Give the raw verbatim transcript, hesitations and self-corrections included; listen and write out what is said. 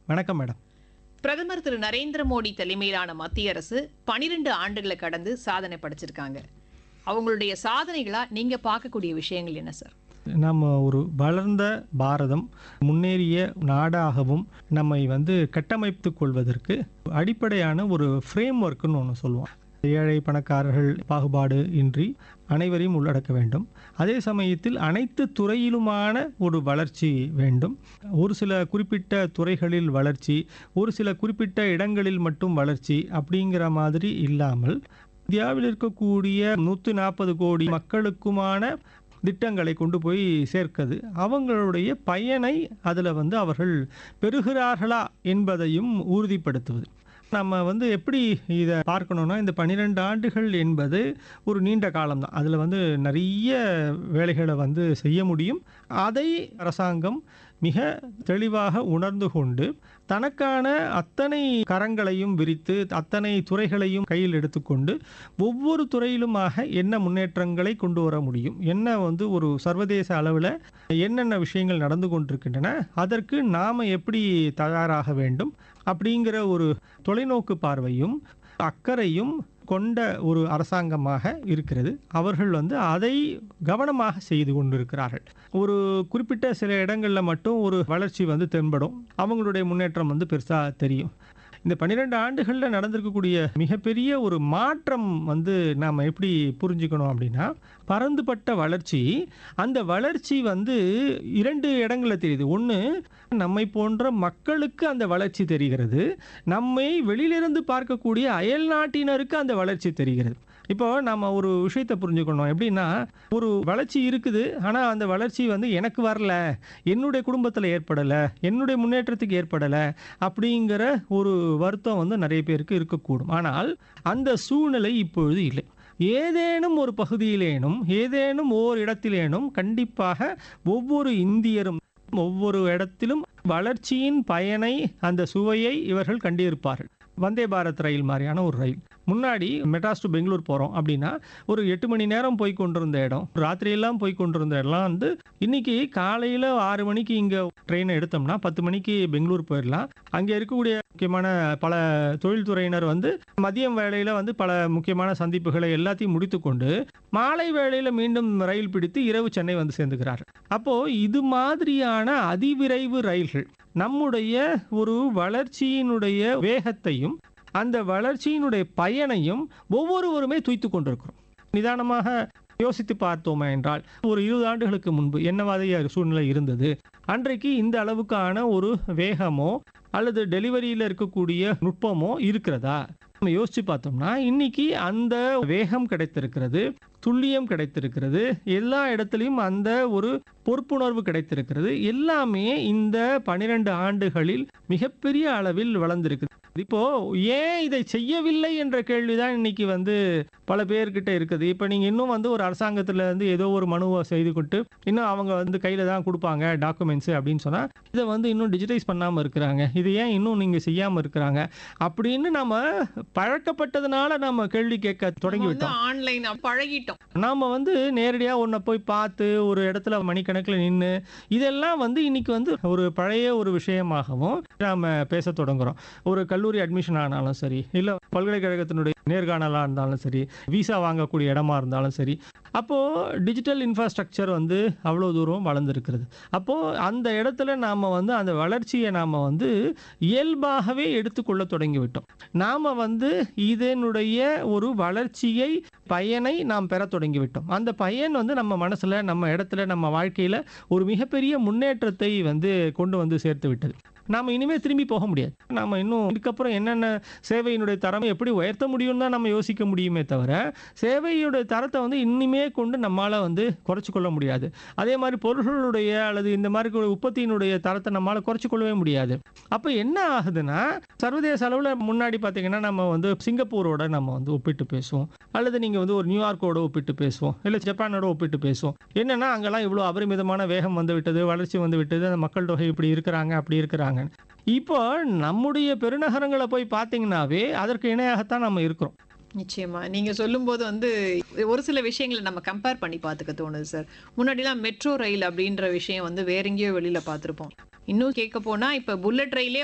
வணக்கம் மேடம். பிரதமர் திரு நரேந்திர மோடி தலைமையிலான மத்திய அரசு பனிரெண்டு ஆண்டுகளை கடந்து சாதனை படைச்சிருக்காங்க. அவங்களுடைய சாதனைகளா நீங்க பார்க்கக்கூடிய விஷயங்கள் என்ன சார்? நம்ம ஒரு வளர்ந்த பாரதம், முன்னேறிய நாடாகவும் நம்மை வந்து கட்டமைத்துக் கொள்வதற்கு அடிப்படையான ஒரு ஃப்ரேம் ஒர்க்குன்னு ஒன்று சொல்லுவோம். ஏழை பணக்காரர்கள் பாகுபாடு இன்றி அனைவரையும் உள்ளடக்க வேண்டும். அதே சமயத்தில் அனைத்து துறையிலுமான ஒரு வளர்ச்சி வேண்டும். ஒரு சில குறிப்பிட்ட துறைகளில் வளர்ச்சி, ஒரு சில குறிப்பிட்ட இடங்களில் மட்டும் வளர்ச்சி அப்படிங்கிற மாதிரி இல்லாமல் இந்தியாவில் இருக்கக்கூடிய நூற்றி நாற்பது கோடி மக்களுக்குமான திட்டங்களை கொண்டு போய் சேர்க்கிறது. அவங்களுடைய பயனை அதில் வந்து அவர்கள் பெறுகிறார்களா என்பதையும் உறுதிப்படுத்துவது. நம்ம வந்து எப்படி இதை பார்க்கணுன்னா, இந்த பன்னிரெண்டு ஆண்டுகள் என்பது ஒரு நீண்ட காலம்தான். அதில் வந்து நிறைய வேலைகளை வந்து செய்ய முடியும். அதை அரசாங்கம் மிக தெளிவாக உணர்ந்து கொண்டு தனக்கான அத்தனை கரங்களையும் விரித்து அத்தனை துறைகளையும் கையில் எடுத்துக்கொண்டு ஒவ்வொரு துறையிலுமாக என்ன முன்னேற்றங்களை கொண்டு வர முடியும், என்ன வந்து ஒரு சர்வதேச அளவில் என்னென்ன விஷயங்கள் நடந்து கொண்டிருக்கின்றன, அதற்கு நாம் எப்படி தயாராக வேண்டும் அப்படிங்கிற ஒரு தொலைநோக்கு பார்வையும் அக்கறையும் கொண்ட ஒரு அரசாங்கமாக இருக்கிறது. அவர்கள் வந்து அதை கவனமாக செய்து கொண்டிருக்கிறார்கள். ஒரு குறிப்பிட்ட சில இடங்களில் மட்டும் ஒரு வளர்ச்சி வந்து தென்படும், அவங்களுடைய முன்னேற்றம் வந்து பெருசாக தெரியும். இந்த பன்னிரெண்டு ஆண்டுகளில் நடந்திருக்கக்கூடிய மிகப்பெரிய ஒரு மாற்றம் வந்து நாம் எப்படி புரிஞ்சுக்கணும் அப்படின்னா, பரந்துபட்ட வளர்ச்சி. அந்த வளர்ச்சி வந்து இரண்டு இடங்களில் தெரியுது. ஒன்று, நம்மை போன்ற மக்களுக்கு அந்த வளர்ச்சி தெரிகிறது. நம்மை வெளியிலிருந்து பார்க்கக்கூடிய அயல் நாட்டினருக்கு அந்த வளர்ச்சி தெரிகிறது. இப்போ நம்ம ஒரு விஷயத்தை புரிஞ்சுக்கணும். எப்படின்னா, ஒரு வளர்ச்சி இருக்குது, ஆனால் அந்த வளர்ச்சி வந்து எனக்கு வரல, என்னுடைய குடும்பத்தில் ஏற்படலை, என்னுடைய முன்னேற்றத்துக்கு ஏற்படலை அப்படிங்கிற ஒரு வருத்தம் வந்து நிறைய பேருக்கு இருக்கக்கூடும். ஆனால் அந்த சூழ்நிலை இப்பொழுது இல்லை. ஏதேனும் ஒரு பகுதியிலேனும் ஏதேனும் ஓர் இடத்திலேனும் கண்டிப்பாக ஒவ்வொரு இந்தியரும் ஒவ்வொரு இடத்திலும் வளர்ச்சியின் பயனை, அந்த சுவையை இவர்கள் கண்டிருப்பார்கள். வந்தே பாரத் ரயில் மாதிரியான ஒரு ரயில். முன்னாடி மெட்ராஸ் டு பெங்களூர் போகிறோம் அப்படின்னா ஒரு எட்டு மணி நேரம் போய் கொண்டிருந்த இடம், ராத்திரியெல்லாம் போய் கொண்டிருந்த இடம்லாம் வந்து இன்னைக்கு காலையில் ஆறு மணிக்கு இங்கே ட்ரெயினை எடுத்தோம்னா பத்து மணிக்கு பெங்களூர் போயிடலாம். அங்கே இருக்கக்கூடிய முக்கியமான பல தொழில்துறையினர் வந்து மதியம் வேளையில் வந்து பல முக்கியமான சந்திப்புகளை எல்லாத்தையும் முடித்து கொண்டு மாலை வேளையில் மீண்டும் ரயில் பிடித்து இரவு சென்னை வந்து சேர்ந்துக்கிறார். அப்போது இது மாதிரியான அதிவிரைவு ரயில்கள் நம்முடைய ஒரு வளர்ச்சியினுடைய வேகத்தையும் அந்த வளர்ச்சியினுடைய பயனையும் ஒவ்வொருவருமே துய்த்து கொண்டிருக்கிறோம். நிதானமாக யோசித்து பார்த்தோமே என்றால், ஒரு இருபது ஆண்டுகளுக்கு முன்பு என்ன மாதிரி சூழ்நிலை இருந்தது, அன்றைக்கு இந்த அளவுக்கான ஒரு வேகமோ அல்லது டெலிவரியில் இருக்கக்கூடிய நுட்பமோ இருக்கிறதா? நம்ம யோசிச்சு பார்த்தோம்னா இன்னைக்கு அந்த வேகம் கிடைத்திருக்கிறது, துல்லியம் கிடைத்திருக்கிறது, எல்லா இடத்துலையும் அந்த ஒரு பொறுப்புணர்வு கிடைத்திருக்கிறது. எல்லாமே இந்த பனிரெண்டு ஆண்டுகளில் மிகப்பெரிய அளவில் வளர்ந்திருக்கு. இப்போ ஏன் இதை செய்யவில்லை என்ற கேள்விதான் இன்னைக்கு வந்து பல பேர்கிட்ட இருக்குது. இப்போ நீங்கள் இன்னும் வந்து ஒரு அரசாங்கத்தில் இருந்து ஏதோ ஒரு மனுவை செய்து கொண்டு இன்னும் அவங்க வந்து கையில் தான் கொடுப்பாங்க டாக்குமெண்ட்ஸு அப்படின்னு சொன்னால் இதை வந்து இன்னும் டிஜிட்டைஸ் பண்ணாமல் இருக்கிறாங்க, இது ஏன் இன்னும் நீங்கள் செய்யாமல் இருக்கிறாங்க அப்படின்னு நம்ம பழக்கப்பட்டதுனால நம்ம கேள்வி கேட்க தொடங்கிவிட்டோம். ஆன்லைன் பழகிட்டோம். நாம் வந்து நேரடியாக ஒன்றை போய் பார்த்து ஒரு இடத்துல மணிக்கணக்கில் நின்று இதெல்லாம் வந்து இன்னைக்கு வந்து ஒரு பழைய ஒரு விஷயமாகவும் நாம் பேச தொடங்குகிறோம். ஒரு கல்லூரி அட்மிஷன் ஆனாலும் சரி, இல்லை பல்கலைக்கழகத்தினுடைய நேர்காணலாக இருந்தாலும் சரி, விசா வாங்கக்கூடிய இடமா இருந்தாலும் சரி, அப்போது டிஜிட்டல் இன்ஃப்ராஸ்ட்ரக்சர் வந்து அவ்வளோ தூரம் வளர்ந்துருக்கிறது. அப்போது அந்த இடத்துல நாம் வந்து அந்த வளர்ச்சியை நாம் வந்து இயல்பாகவே எடுத்துக்கொள்ள தொடங்கிவிட்டோம். நாம் வந்து இதனுடைய ஒரு வளர்ச்சியை பயனை நாம் பெற தொடங்கிவிட்டோம். அந்த பயன் வந்து நம்ம மனசில், நம்ம இடத்துல, நம்ம வாழ்க்கையில் ஒரு மிகப்பெரிய முன்னேற்றத்தை வந்து கொண்டு வந்து சேர்த்து விட்டது. நாம் இனிமேல் திரும்பி போக முடியாது. நம்ம இன்னும் இதுக்கப்புறம் என்னென்ன சேவையினுடைய தரமை எப்படி உயர்த்த முடியும்னு தான் நம்ம யோசிக்க முடியுமே தவிர, சேவையுடைய தரத்தை வந்து இனிமே கொண்டு நம்மளால் வந்து குறைச்சி கொள்ள முடியாது. அதே மாதிரி பொருள்களுடைய அல்லது இந்த மாதிரி உற்பத்தியினுடைய தரத்தை நம்மளால் குறைச்சி கொள்ளவே முடியாது. அப்போ என்ன ஆகுதுன்னா, சர்வதேச அளவில் முன்னாடி பார்த்தீங்கன்னா நம்ம வந்து சிங்கப்பூரோட நம்ம வந்து ஒப்பிட்டு பேசுவோம், அல்லது நீங்கள் வந்து ஒரு நியூயார்க்கோட ஒப்பிட்டு பேசுவோம், இல்லை ஜப்பானோட ஒப்பிட்டு பேசுவோம். என்னென்னா அங்கெல்லாம் இவ்வளோ அபரிமிதமான வேகம் வந்து விட்டது, வளர்ச்சி வந்து விட்டது, அந்த மக்கள் தொகை இப்படி இருக்கிறாங்க அப்படி இருக்கிறாங்க. இப்போ நம்முடைய பெருநகரங்களை போய் பார்த்தீங்கன்னாவே அதற்கு இணையாகத்தான் நம்ம இருக்கிறோம். நிச்சயமா நீங்க சொல்லும்போது வந்து ஒரு சில விஷயங்களை நம்ம கம்பேர் பண்ணி பார்த்துக்க தோணுது சார். முன்னாடிலாம் மெட்ரோ ரயில் அப்படின்ற விஷயம் வந்து வேற எங்கேயோ வெளியில பார்த்துருப்போம். இன்னும் கேட்க போனா இப்ப புல்லட் ரயிலே